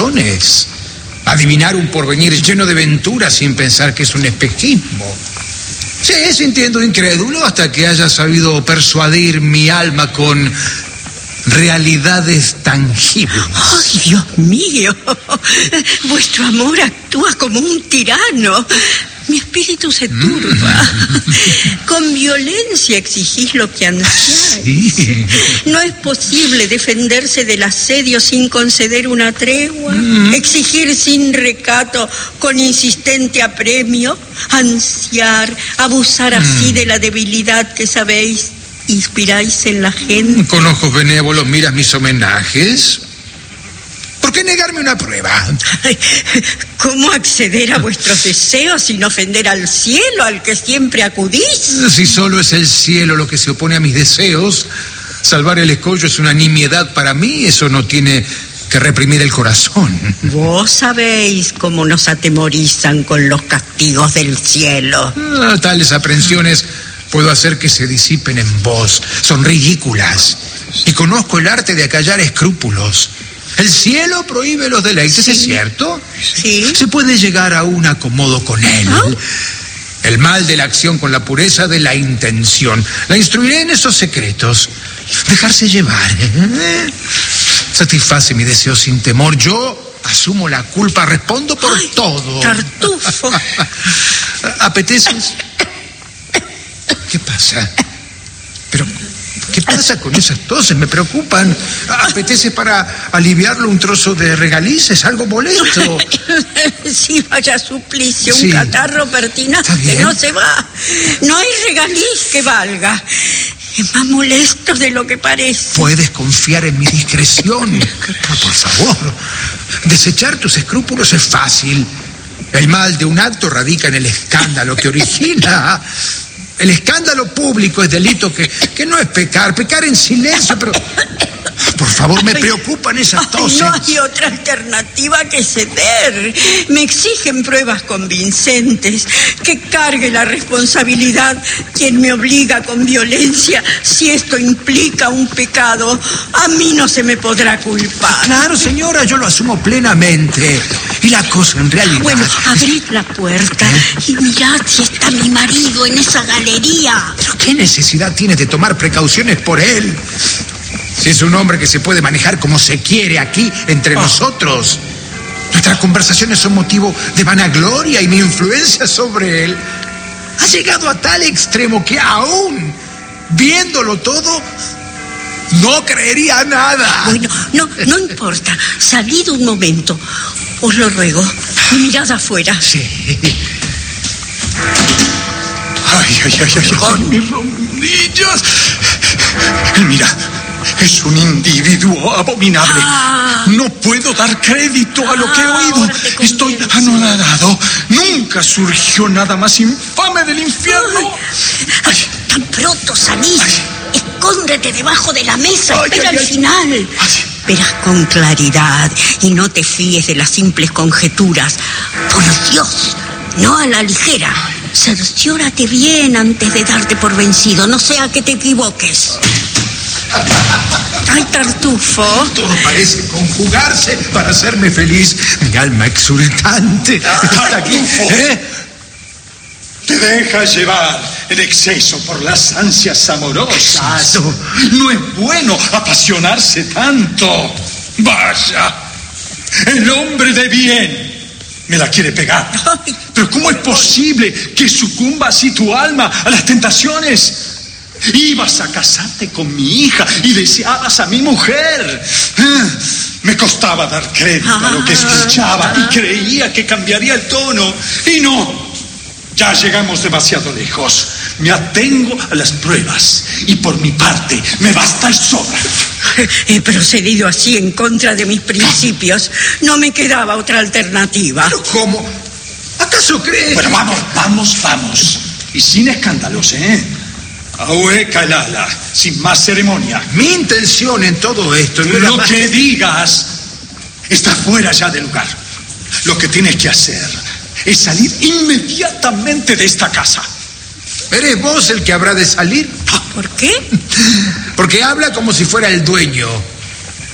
ilusiones. Adivinar un porvenir lleno de venturas sin pensar que es un espejismo. Sí, sintiendo incrédulo hasta que haya sabido persuadir mi alma con realidades tangibles. ¡Ay, Dios mío! Vuestro amor actúa como un tirano. Mi espíritu se turba. Con violencia exigís lo que ansiáis. Sí. No es posible defenderse del asedio sin conceder una tregua, exigir sin recato con insistente apremio, ansiar, abusar así de la debilidad que sabéis inspiráis en la gente. Con ojos benévolos miras mis homenajes. ¿Por qué negarme una prueba? Ay, ¿cómo acceder a vuestros deseos sin ofender al cielo al que siempre acudís? Si solo es el cielo lo que se opone a mis deseos, salvar el escollo es una nimiedad para mí. Eso no tiene que reprimir el corazón. Vos sabéis cómo nos atemorizan con los castigos del cielo. Tales aprensiones puedo hacer que se disipen en vos. Son ridículas. Y conozco el arte de acallar escrúpulos. El cielo prohíbe los deleites, ¿sí? ¿Es cierto? Sí. Se puede llegar a un acomodo con él. ¿Ah? El mal de la acción con la pureza de la intención. La instruiré en esos secretos. Dejarse llevar. Satisface mi deseo sin temor. Yo asumo la culpa, respondo por todo. Tartufo. ¿Apeteces? ¿Qué pasa? Pero ¿qué pasa con esas toses? Me preocupan. ¿Apetece para aliviarlo un trozo de regalices? ¿Algo molesto? Sí, vaya suplicio, sí. Un catarro pertinaz que no se va. No hay regaliz que valga. Es más molesto de lo que parece. Puedes confiar en mi discreción. Por favor, desechar tus escrúpulos es fácil. El mal de un acto radica en el escándalo que origina. El escándalo público es delito que no es pecar en silencio, pero... Por favor, me preocupan esas toses. No hay otra alternativa que ceder. Me exigen pruebas convincentes, que cargue la responsabilidad quien me obliga con violencia. Si esto implica un pecado, a mí no se me podrá culpar. Claro, señora, yo lo asumo plenamente. Y la cosa en realidad... Bueno, abrid la puerta y mirad si está mi marido en esa galería. ¿Pero qué necesidad tienes de tomar precauciones por él? Si es un hombre que se puede manejar como se quiere aquí entre nosotros. Nuestras conversaciones son motivo de vanagloria y mi influencia sobre él ha llegado a tal extremo que aún viéndolo todo no creería nada. Bueno, no importa. Salid un momento. Os lo ruego. Y mirad afuera. Sí. Ay, mis rodillas. Mira. Es un individuo abominable. No puedo dar crédito a lo que he oído. Estoy anonadado. Nunca surgió nada más infame del infierno. Tan pronto salís. Escóndete debajo de la mesa. Espera al final. Verás con claridad y no te fíes de las simples conjeturas. Por Dios, no a la ligera. Cerciórate bien antes de darte por vencido. No sea que te equivoques. ¡Ay, Tartufo! Todo parece conjugarse para hacerme feliz. Mi alma exultante está aquí. Te dejas llevar en exceso por las ansias amorosas. No es bueno apasionarse tanto. Vaya, el hombre de bien me la quiere pegar. Pero ¿cómo es posible que sucumba así tu alma a las tentaciones? Ibas a casarte con mi hija y deseabas a mi mujer. Me costaba dar crédito a lo que escuchaba y creía que cambiaría el tono. Y no, ya llegamos demasiado lejos. Me atengo a las pruebas y por mi parte me basta y sobra. He procedido así en contra de mis principios. No me quedaba otra alternativa. ¿Pero cómo? ¿Acaso crees? Pero vamos. Y sin escándalos, Ahue Kalala, sin más ceremonia. Mi intención en todo esto no era lo que digas está fuera ya de lugar. Lo que tienes que hacer es salir inmediatamente de esta casa. ¿Eres vos el que habrá de salir? ¿Por qué? Porque habla como si fuera el dueño.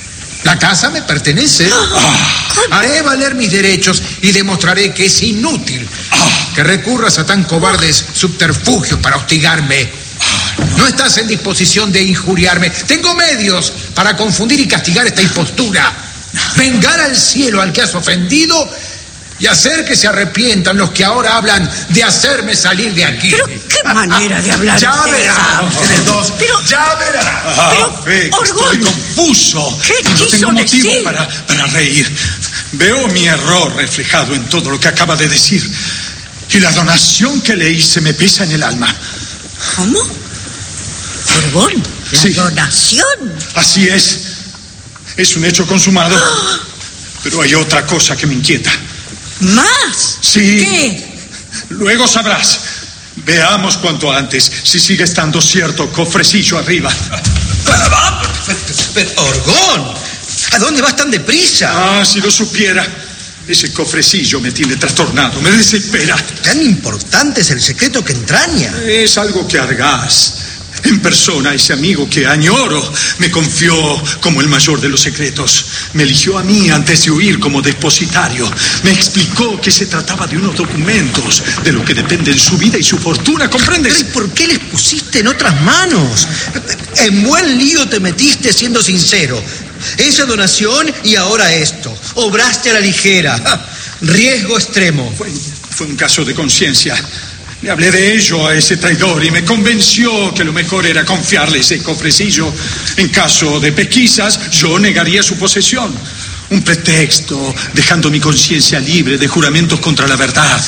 La casa me pertenece. Haré valer mis derechos y demostraré que es inútil que recurras a tan cobardes subterfugios para hostigarme. No estás en disposición de injuriarme. Tengo medios para confundir y castigar esta impostura. Vengar al cielo al que has ofendido y hacer que se arrepientan los que ahora hablan de hacerme salir de aquí. Pero qué manera de hablar. Ya verás, ustedes dos. Pero, ya verás. Estoy confuso. ¿Qué y no quiso tengo motivo decir? para reír. Veo mi error reflejado en todo lo que acaba de decir. Y la donación que le hice me pesa en el alma. ¿Cómo? Orgón, la Sí. donación. Así es. Es un hecho consumado. Pero hay otra cosa que me inquieta. ¿Más? Sí. ¿Qué? Luego sabrás. Veamos cuanto antes si sigue estando cierto cofrecillo arriba. Pero, Orgón, ¿a dónde vas tan deprisa? Si lo supiera. Ese cofrecillo me tiene trastornado, me desespera. Tan importante es el secreto que entraña. Es algo que Argás, en persona, ese amigo que añoro, me confió como el mayor de los secretos. Me eligió a mí antes de huir como depositario. Me explicó que se trataba de unos documentos de lo que dependen su vida y su fortuna, ¿comprendes? Pero ¿y por qué les pusiste en otras manos? En buen lío te metiste, siendo sincero. Esa donación y ahora esto. Obraste a la ligera. Riesgo extremo. Fue un caso de conciencia. Le hablé de ello a ese traidor y me convenció que lo mejor era confiarle ese cofrecillo. En caso de pesquisas, yo negaría su posesión. Un pretexto, dejando mi conciencia libre de juramentos contra la verdad.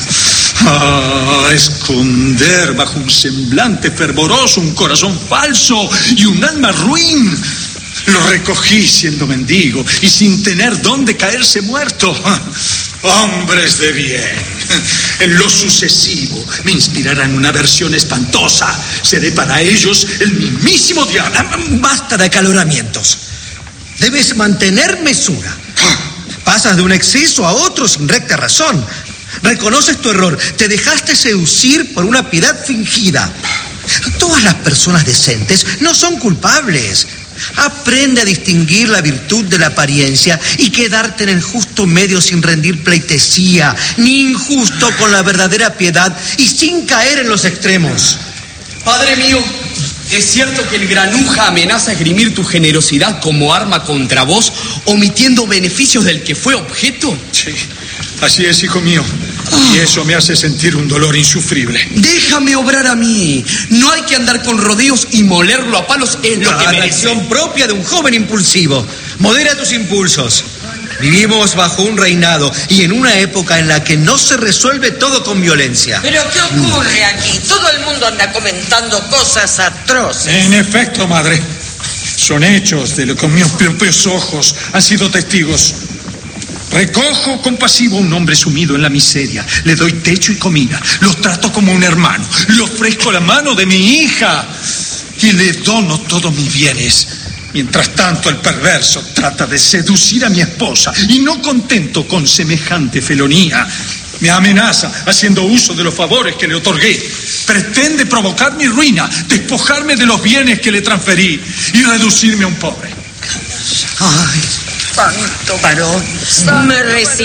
Esconder bajo un semblante fervoroso un corazón falso y un alma ruin. Lo recogí siendo mendigo y sin tener dónde caerse muerto. Hombres de bien. En lo sucesivo me inspirarán una versión espantosa. Seré para ellos el mismísimo diablo. Basta de acaloramientos. Debes mantener mesura. Pasas de un exceso a otro sin recta razón. Reconoces tu error. Te dejaste seducir por una piedad fingida. Todas las personas decentes no son culpables. Aprende a distinguir la virtud de la apariencia y quedarte en el justo medio sin rendir pleitesía, ni injusto con la verdadera piedad y sin caer en los extremos. Padre mío, ¿es cierto que el granuja amenaza esgrimir tu generosidad como arma contra vos, omitiendo beneficios del que fue objeto? Sí, así es, hijo mío. Y eso me hace sentir un dolor insufrible. Déjame obrar a mí. No hay que andar con rodeos y molerlo a palos, es lo que La merece. reacción propia de un joven impulsivo. Modera tus impulsos. Vivimos bajo un reinado y en una época en la que no se resuelve todo con violencia. ¿Pero qué ocurre aquí? Todo el mundo anda comentando cosas atroces. En efecto, madre. Son hechos de lo que mis propios ojos han sido testigos. Recojo compasivo a un hombre sumido en la miseria. Le doy techo y comida. Lo trato como un hermano. Le ofrezco la mano de mi hija. Y le dono todos mis bienes. Mientras tanto, el perverso trata de seducir a mi esposa. Y no contento con semejante felonía, me amenaza haciendo uso de los favores que le otorgué. Pretende provocar mi ruina, despojarme de los bienes que le transferí y reducirme a un pobre. Ay, Santo varón. Me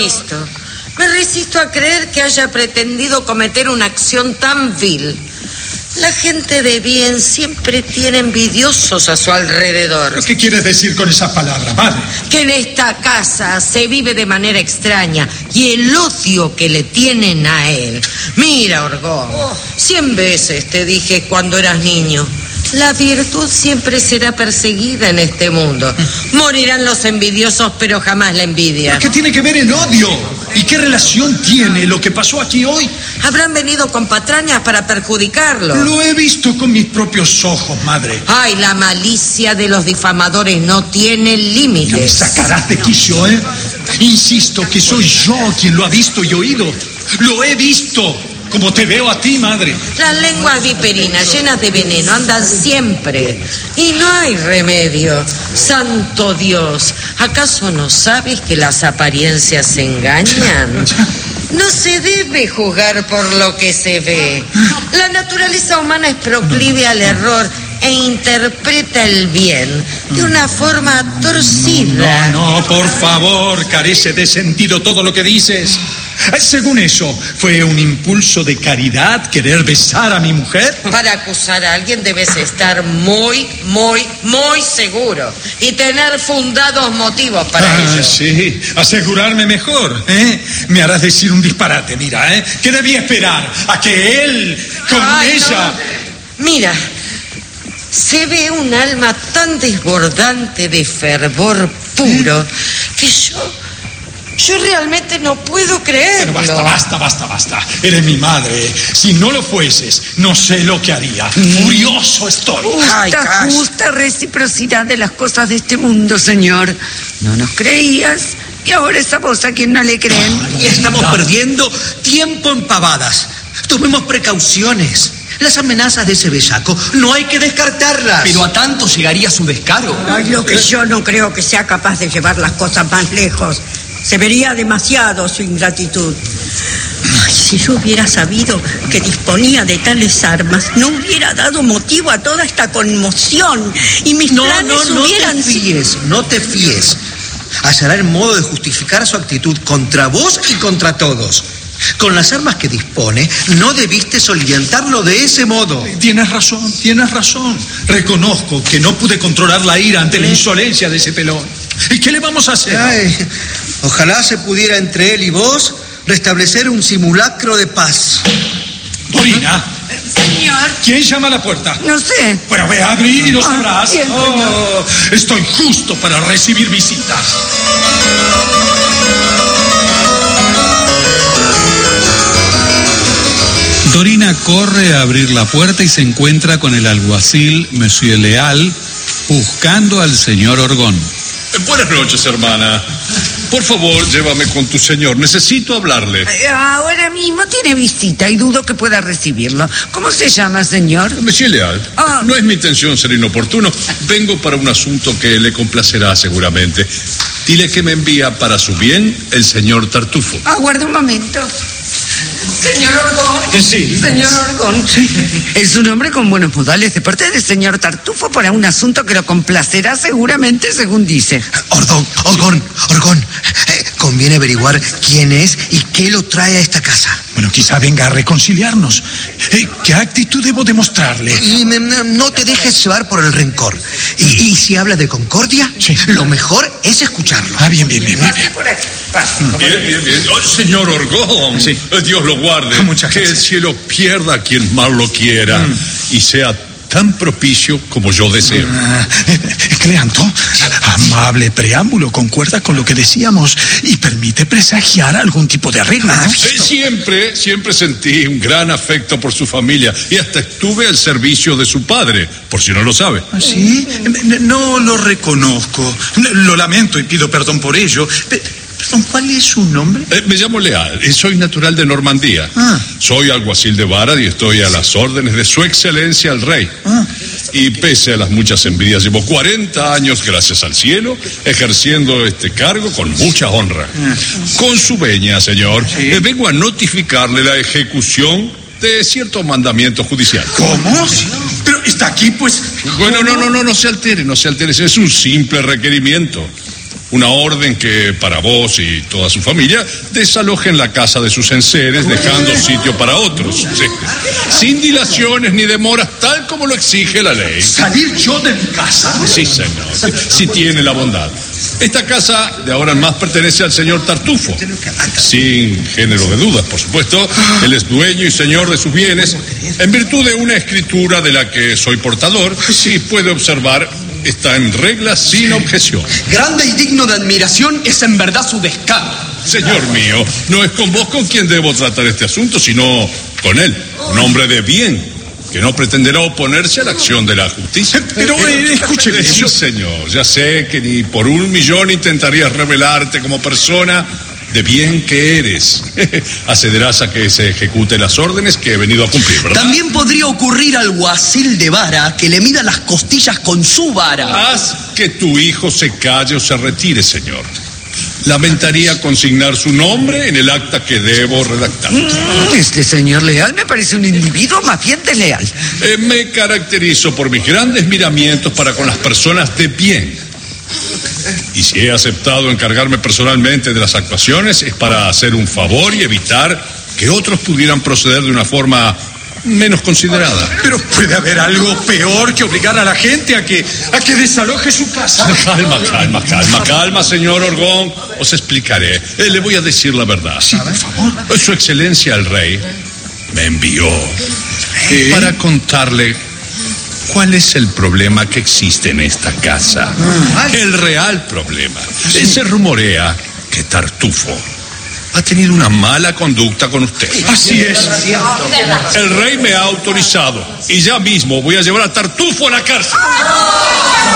resisto a creer que haya pretendido cometer una acción tan vil. La gente de bien siempre tiene envidiosos a su alrededor. ¿Qué quieres decir con esa palabra, madre? Que en esta casa se vive de manera extraña y el odio que le tienen a él. Mira, Orgón, 100 veces te dije cuando eras niño. La virtud siempre será perseguida en este mundo. Morirán los envidiosos, pero jamás la envidia. ¿Qué tiene que ver el odio? ¿Y qué relación tiene lo que pasó aquí hoy? Habrán venido con patrañas para perjudicarlo. Lo he visto con mis propios ojos, madre. Ay, la malicia de los difamadores no tiene No me límites. sacarás de quicio, ¿eh? Insisto que soy yo quien lo ha visto y oído. Lo he visto, como te veo a ti, madre. Las lenguas viperinas llenas de veneno andan siempre y no hay remedio. Santo Dios, ¿acaso no sabes que las apariencias engañan? No se debe juzgar por lo que se ve. La naturaleza humana es proclive al error e interpreta el bien de una forma torcida. No, por favor, carece de sentido todo lo que dices. Según eso, ¿fue un impulso de caridad querer besar a mi mujer? Para acusar a alguien debes estar muy seguro y tener fundados motivos para ello. Sí, asegurarme mejor, ¿eh? Me harás decir un disparate, mira, ¿eh? ¿Qué debía esperar? ¿A que él, con ella...? No. Mira, se ve un alma tan desbordante de fervor puro que yo realmente no puedo creerlo. Pero basta. Eres mi madre. Si no lo fueses, no sé lo que haría. Furioso estoy. Justa reciprocidad de las cosas de este mundo, señor. No nos creías y ahora es a vos a quien no le creen. Y estamos perdiendo tiempo en pavadas. Tomemos precauciones. Las amenazas de ese bellaco no hay que descartarlas. Pero a tanto llegaría su descaro. Ay, lo que yo no creo que sea capaz de llevar las cosas más lejos. Se vería demasiado su ingratitud. Ay, si yo hubiera sabido que disponía de tales armas, no hubiera dado motivo a toda esta conmoción y mis planes hubieran... No te fíes. Hallará el modo de justificar su actitud contra vos y contra todos. Con las armas que dispone, no debiste soliviantarlo de ese modo. Tienes razón. Reconozco que no pude controlar la ira ante la insolencia de ese pelón. ¿Y qué le vamos a hacer? Ay, ojalá se pudiera entre él y vos restablecer un simulacro de paz. Dorina. Señor. ¿Quién llama a la puerta? No sé. Pero ve a abrir y lo sabrás. Estoy justo para recibir visitas. Dorina corre a abrir la puerta y se encuentra con el alguacil, Monsieur Leal, buscando al señor Orgón. Buenas noches, hermana. Por favor, llévame con tu señor. Necesito hablarle. Ahora mismo tiene visita y dudo que pueda recibirlo. ¿Cómo se llama, señor? Monsieur Leal, no es mi intención ser inoportuno. Vengo para un asunto que le complacerá seguramente. Dile que me envía para su bien el señor Tartufo. Aguarde un momento. Señor Orgón. Sí. Señor Orgón. Sí. Es un hombre con buenos modales de parte del señor Tartufo para un asunto que lo complacerá seguramente, según dice. Orgón. Conviene averiguar quién es y qué lo trae a esta casa. Bueno, quizá venga a reconciliarnos. ¿Qué actitud debo demostrarle? Y no te dejes llevar por el rencor. Y si habla de concordia, sí, lo mejor es escucharlo. Bien. Bien. Señor Orgón, sí. Dios lo guarde. Que el cielo pierda a quien mal lo quiera y sea tan propicio como yo deseo. Cleanto, amable preámbulo, concuerda con lo que decíamos y permite presagiar algún tipo de arreglo, ¿no? Siempre sentí un gran afecto por su familia y hasta estuve al servicio de su padre, por si no lo sabe. ¿Sí? No lo reconozco. Lo lamento y pido perdón por ello. Perdón, ¿cuál es su nombre? Me llamo Leal y soy natural de Normandía. Soy alguacil de Vara y estoy a las órdenes de su excelencia el rey. Y pese a las muchas envidias, llevo 40 años, gracias al cielo, ejerciendo este cargo con mucha honra. Con su veña, señor, vengo a notificarle la ejecución de cierto mandamiento judicial. ¿Cómo? Pero está aquí, pues... Bueno, no se altere, es un simple requerimiento. Una orden que para vos y toda su familia desalojen la casa de sus enseres, dejando sitio para otros. Sí. Sin dilaciones ni demoras, tal como lo exige la ley. ¿Salir yo de mi casa? Sí, señor. Si tiene la bondad. Esta casa de ahora en más pertenece al señor Tartufo. Sin género de dudas, por supuesto. Él es dueño y señor de sus bienes, en virtud de una escritura de la que soy portador. Sí, puede observar, está en regla sin objeción. Grande y digno de admiración es en verdad su descaro. Señor mío, no es con vos con quien debo tratar este asunto, sino con él, un hombre de bien, que no pretenderá oponerse a la acción de la justicia. Pero escúcheme. Sí, señor, ya sé que ni por 1.000.000 intentarías revelarte como persona de bien que eres. Accederás a que se ejecuten las órdenes que he venido a cumplir, ¿verdad? También podría ocurrir al alguacil de Vara que le mida las costillas con su vara. Haz que tu hijo se calle o se retire, señor. lamentaría consignar su nombre en el acta que debo redactar. Este señor Leal me parece un individuo más bien desleal. Me caracterizo por mis grandes miramientos para con las personas de bien. Y si he aceptado encargarme personalmente de las actuaciones es para hacer un favor y evitar que otros pudieran proceder de una forma menos considerada. Pero puede haber algo peor que obligar a la gente a que desaloje su casa. Calma, señor Orgón. Os explicaré. Le voy a decir la verdad. Sí, por favor. Su excelencia el rey me envió para contarle cuál es el problema que existe en esta casa. El real problema. Se rumorea que Tartufo ha tenido una mala conducta con usted. Así es. El rey me ha autorizado y ya mismo voy a llevar a Tartufo a la cárcel.